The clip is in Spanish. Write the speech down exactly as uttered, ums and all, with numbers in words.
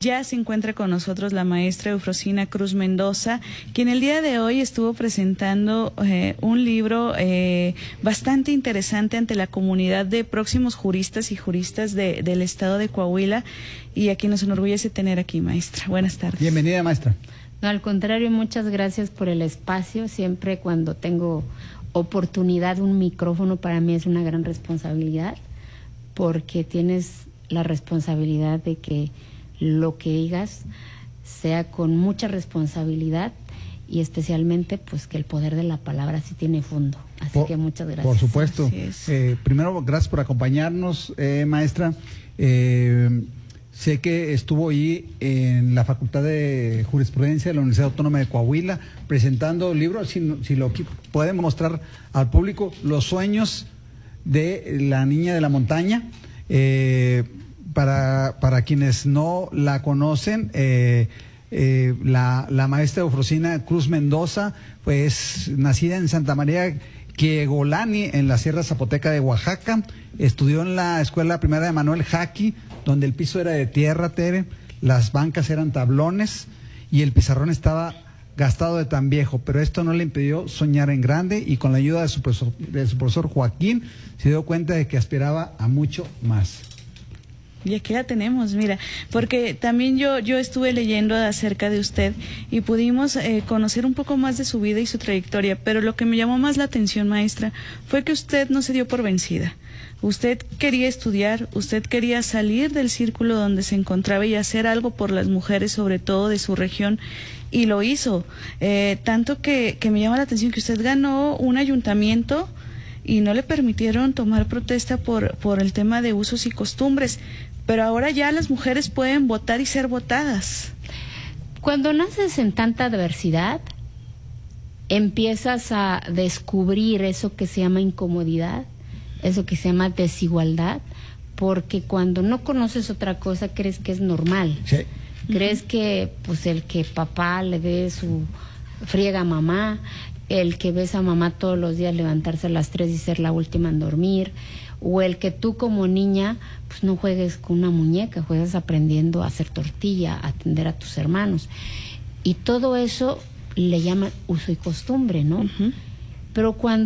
Ya se encuentra con nosotros la maestra Eufrosina Cruz Mendoza, quien el día de hoy estuvo presentando eh, un libro eh, bastante interesante ante la comunidad de próximos juristas y juristas de, del estado de Coahuila, y a quien nos enorgullece tener aquí, maestra. Buenas tardes. Bienvenida, maestra. No, al contrario, muchas gracias por el espacio. Siempre cuando tengo oportunidad, un micrófono para mí es una gran responsabilidad, porque tienes la responsabilidad de que lo que digas sea con mucha responsabilidad, y especialmente pues que el poder de la palabra sí tiene fondo. Así por, que muchas gracias. Por supuesto. Eh, primero, gracias por acompañarnos, eh, maestra. Eh, sé que estuvo ahí en la Facultad de Jurisprudencia de la Universidad Autónoma de Coahuila presentando libros, si, si lo puede mostrar al público, Los sueños de la niña de la montaña. Eh, Para, para quienes no la conocen, eh, eh, la, la maestra Eufrosina Cruz Mendoza, pues nacida en Santa María Quiegolani, en la Sierra Zapoteca de Oaxaca, estudió en la Escuela Primaria de Manuel Jaqui, donde el piso era de tierra, Tere, las bancas eran tablones y el pizarrón estaba gastado de tan viejo, pero esto no le impidió soñar en grande, y con la ayuda de su profesor, de su profesor Joaquín, se dio cuenta de que aspiraba a mucho más. Y aquí la tenemos, mira, porque también yo yo estuve leyendo acerca de usted y pudimos eh, conocer un poco más de su vida y su trayectoria, pero lo que me llamó más la atención, maestra, fue que usted no se dio por vencida. Usted quería estudiar, usted quería salir del círculo donde se encontraba y hacer algo por las mujeres, sobre todo de su región, y lo hizo. Eh, tanto que, que me llama la atención que usted ganó un ayuntamiento y no le permitieron tomar protesta por, por el tema de usos y costumbres. Pero ahora ya las mujeres pueden votar y ser votadas. Cuando naces en tanta adversidad, empiezas a descubrir eso que se llama incomodidad, eso que se llama desigualdad, porque cuando no conoces otra cosa crees que es normal. Sí. Crees que pues el que papá le dé su friega a mamá, el que ves a mamá todos los días levantarse a las tres y ser la última en dormir, o el que tú como niña pues no juegues con una muñeca, juegas aprendiendo a hacer tortilla, a atender a tus hermanos, y todo eso le llaman uso y costumbre, ¿no? Uh-huh. Pero cuando